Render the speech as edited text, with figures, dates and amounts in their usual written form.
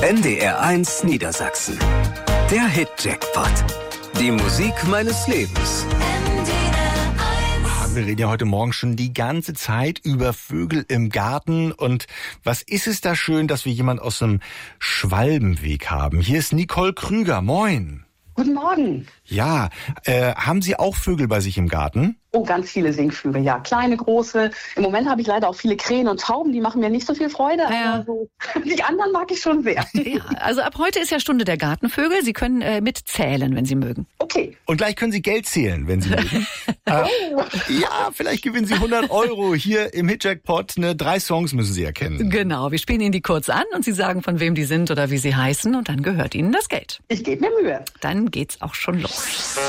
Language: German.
NDR1 Niedersachsen. Der Hit-Jackpot. Die Musik meines Lebens. Wir reden ja heute Morgen schon die ganze Zeit über Vögel im Garten. Und was ist es da schön, dass wir jemand aus dem Schwalbenweg haben. Hier ist Nicole Krüger. Moin. Guten Morgen. Ja, haben Sie auch Vögel bei sich im Garten? Oh, ganz viele Singvögel, ja. Kleine, große. Im Moment habe ich leider auch viele Krähen und Tauben, die machen mir nicht so viel Freude. Ja. Aber so, die anderen mag ich schon sehr. Ja, also ab heute ist ja Stunde der Gartenvögel. Sie können mitzählen, wenn Sie mögen. Okay. Und gleich können Sie Geld zählen, wenn Sie mögen. Ja, vielleicht gewinnen Sie 100 € hier im Hit-Jackpot. 3 Songs müssen Sie erkennen. Genau, wir spielen Ihnen die kurz an und Sie sagen, von wem die sind oder wie sie heißen. Und dann gehört Ihnen das Geld. Ich gebe mir Mühe. Dann geht's auch schon los.